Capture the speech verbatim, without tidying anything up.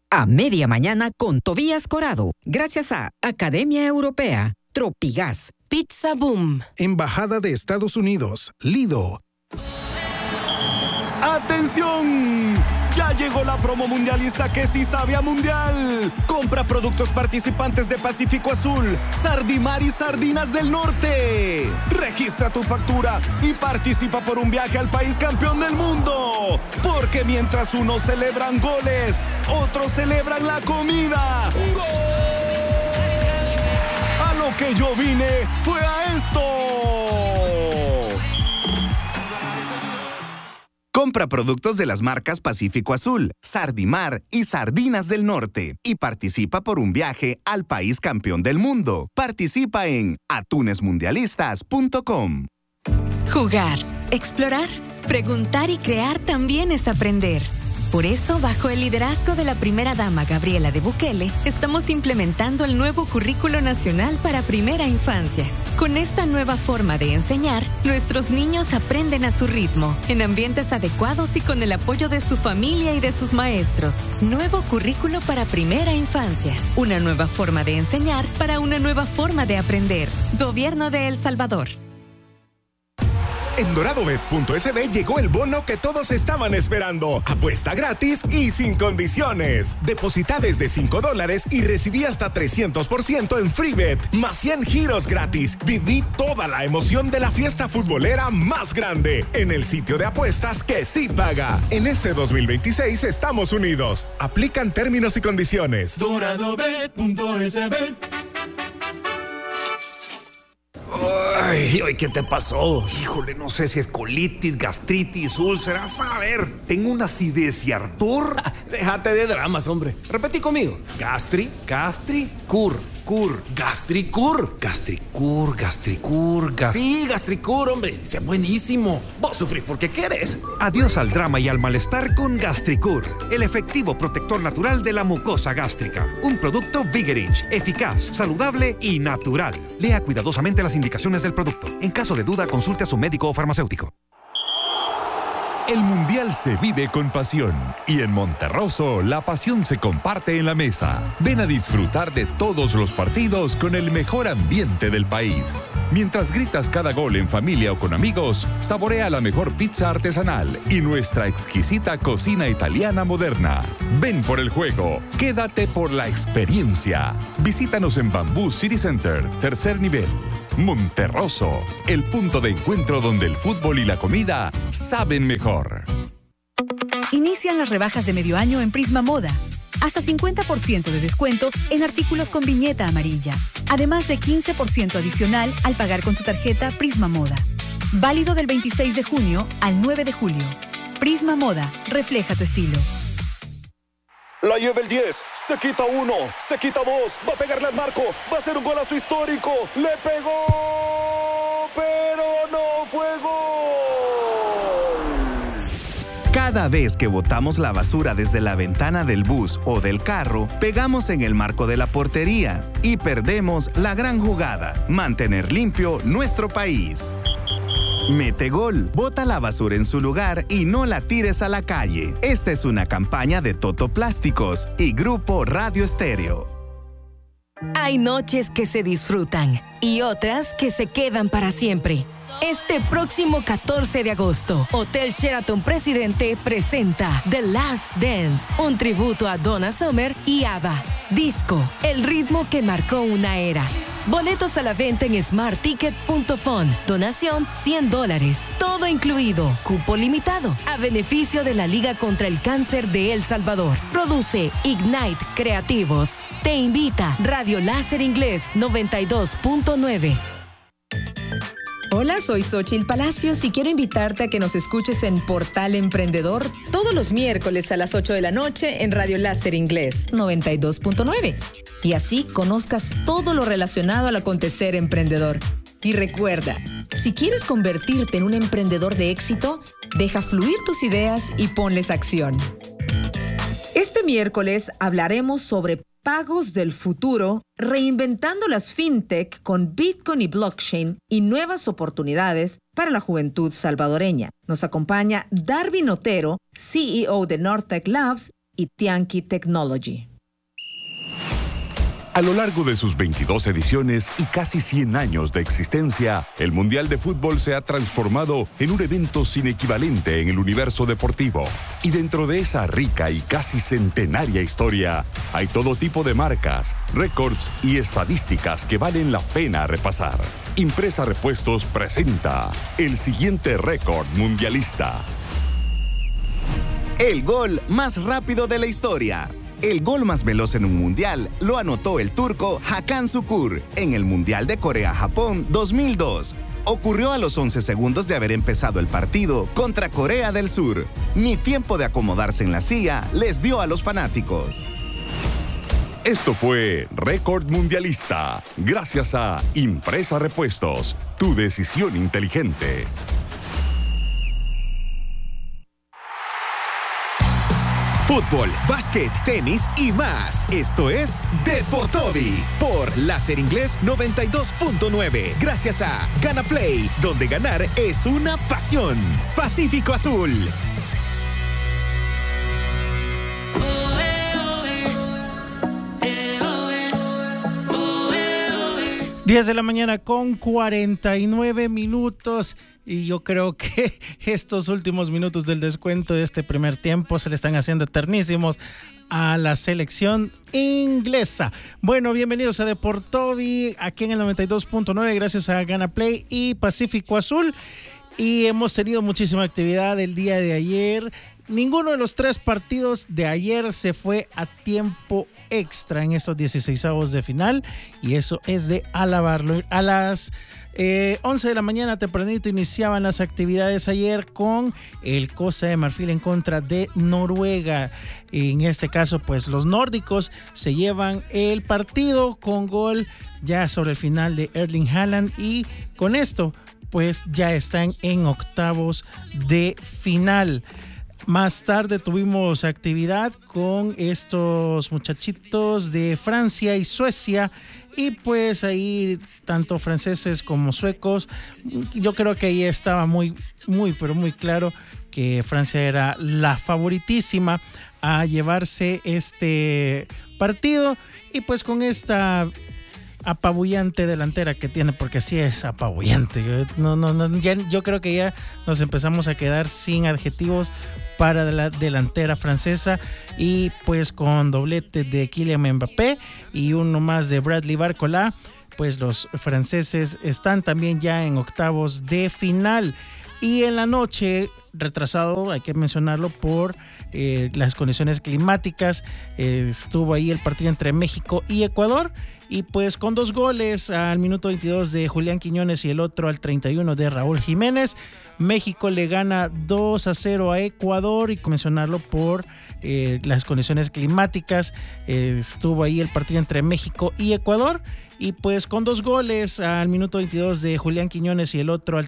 a media mañana con Tobías Corado, gracias a Academia Europea, Tropigas, Pizza Boom, Embajada de Estados Unidos, Lido. ¡Atención! Ya llegó la promo mundialista que sí sabe a mundial. Compra productos participantes de Pacífico Azul, Sardimar y Sardinas del Norte. Registra tu factura y participa por un viaje al país campeón del mundo. Porque mientras unos celebran goles, otros celebran la comida. ¡Un gol! A lo que yo vine fue a esto. Compra productos de las marcas Pacífico Azul, Sardimar y Sardinas del Norte y participa por un viaje al país campeón del mundo. Participa en atunes mundialistas punto com. Jugar, explorar, preguntar y crear también es aprender. Por eso, bajo el liderazgo de la primera dama Gabriela de Bukele, estamos implementando el nuevo Currículo Nacional para Primera Infancia. Con esta nueva forma de enseñar, nuestros niños aprenden a su ritmo, en ambientes adecuados y con el apoyo de su familia y de sus maestros. Nuevo Currículo para Primera Infancia. Una nueva forma de enseñar para una nueva forma de aprender. Gobierno de El Salvador. En doradobet punto es be llegó el bono que todos estaban esperando. Apuesta gratis y sin condiciones. Deposita desde cinco dólares y recibí hasta trescientos por ciento en FreeBet, más cien giros gratis. Viví toda la emoción de la fiesta futbolera más grande en el sitio de apuestas que sí paga. En este dos mil veintiséis estamos unidos. Aplican términos y condiciones. doradobet punto es be. Ay, ay, ¿qué te pasó? Híjole, no sé si es colitis, gastritis, úlceras. A ver, tengo una acidez y ardor. Ah, déjate de dramas, hombre. Repetí conmigo. Gastri, gastri, cur, cur, gastricur. Gastricur, gastricur, gas... Sí, gastricur, hombre. Sea buenísimo. Vos sufrís porque querés. Adiós al drama y al malestar con Gastricur, el efectivo protector natural de la mucosa gástrica. Un producto Vigerich, eficaz, saludable y natural. Lea cuidadosamente las indicaciones del producto. En caso de duda, consulte a su médico o farmacéutico. El Mundial se vive con pasión y en Monterroso la pasión se comparte en la mesa. Ven a disfrutar de todos los partidos con el mejor ambiente del país. Mientras gritas cada gol en familia o con amigos, saborea la mejor pizza artesanal y nuestra exquisita cocina italiana moderna. Ven por el juego, quédate por la experiencia. Visítanos en Bamboo City Center, tercer nivel. Monterroso, el punto de encuentro donde el fútbol y la comida saben mejor. Inician las rebajas de medio año en Prisma Moda. Hasta cincuenta por ciento de descuento en artículos con viñeta amarilla. Además de quince por ciento adicional al pagar con tu tarjeta Prisma Moda. Válido del veintiséis de junio al nueve de julio. Prisma Moda, refleja tu estilo. La lleva el diez, se quita uno, se quita dos, va a pegarle al marco, va a ser un golazo histórico, le pegó, pero no fue gol. Cada vez que botamos la basura desde la ventana del bus o del carro, pegamos en el marco de la portería y perdemos la gran jugada, mantener limpio nuestro país. Mete gol, bota la basura en su lugar y no la tires a la calle. Esta es una campaña de Toto Plásticos y Grupo Radio Estéreo. Hay noches que se disfrutan y otras que se quedan para siempre. Este próximo catorce de agosto, Hotel Sheraton Presidente presenta The Last Dance, un tributo a Donna Summer y ABBA. Disco, el ritmo que marcó una era. Boletos a la venta en smart ticket punto fun. Donación cien dólares. Todo incluido. Cupo limitado. A beneficio de la Liga contra el Cáncer de El Salvador. Produce Ignite Creativos. Te invita Radio Láser Inglés noventa y dos punto nueve. Hola, soy Xochitl Palacios y quiero invitarte a que nos escuches en Portal Emprendedor todos los miércoles a las ocho de la noche en Radio Láser Inglés noventa y dos punto nueve. Y así conozcas todo lo relacionado al acontecer emprendedor. Y recuerda, si quieres convertirte en un emprendedor de éxito, deja fluir tus ideas y ponles acción. Este miércoles hablaremos sobre pagos del futuro, reinventando las fintech con Bitcoin y blockchain y nuevas oportunidades para la juventud salvadoreña. Nos acompaña Darwin Otero, C E O de Nortec Labs, y Tianqi Technology. A lo largo de sus veintidós ediciones y casi cien años de existencia, el Mundial de Fútbol se ha transformado en un evento sin equivalente en el universo deportivo. Y dentro de esa rica y casi centenaria historia, hay todo tipo de marcas, récords y estadísticas que valen la pena repasar. Impresa Repuestos presenta el siguiente récord mundialista. El gol más rápido de la historia. El gol más veloz en un mundial lo anotó el turco Hakan Şükür en el Mundial de Corea-Japón dos mil dos. Ocurrió a los once segundos de haber empezado el partido contra Corea del Sur. Ni tiempo de acomodarse en la silla les dio a los fanáticos. Esto fue Récord Mundialista, gracias a Impresa Repuestos, tu decisión inteligente. Fútbol, básquet, tenis y más. Esto es Deportovi por Láser Inglés noventa y dos punto nueve. Gracias a Gana Play, donde ganar es una pasión. Pacífico Azul. diez de la mañana con cuarenta y nueve minutos y yo creo que estos últimos minutos del descuento de este primer tiempo se le están haciendo eternísimos a la selección inglesa. Bueno, bienvenidos a Deportovi aquí en el noventa y dos punto nueve gracias a Gana Play y Pacífico Azul, y hemos tenido muchísima actividad el día de ayer. Ninguno de los tres partidos de ayer se fue a tiempo extra en estos dieciseisavos de final, y eso es de alabarlo. A las eh, once de la mañana tempranito iniciaban las actividades ayer con el Costa de Marfil en contra de Noruega. En este caso, pues los nórdicos se llevan el partido con gol ya sobre el final de Erling Haaland, y con esto pues ya están en octavos de final. Más tarde tuvimos actividad con estos muchachitos de Francia y Suecia, y pues ahí tanto franceses como suecos, yo creo que ahí estaba muy, muy, pero muy claro que Francia era la favoritísima a llevarse este partido, y pues con esta apabullante delantera que tiene, porque sí es apabullante. No, no, no, ya, yo creo que ya nos empezamos a quedar sin adjetivos para la delantera francesa, y pues con doblete de Kylian Mbappé y uno más de Bradley Barcola, pues los franceses están también ya en octavos de final. Y en la noche, retrasado, hay que mencionarlo por eh, las condiciones climáticas, eh, estuvo ahí el partido entre México y Ecuador, y pues con dos goles al minuto veintidós de Julián Quiñones y el otro al treinta y uno de Raúl Jiménez, México le gana dos a cero a Ecuador, y con mencionarlo por eh, las condiciones climáticas, eh, estuvo ahí el partido entre México y Ecuador, y pues con dos goles al minuto veintidós de Julián Quiñones y el otro al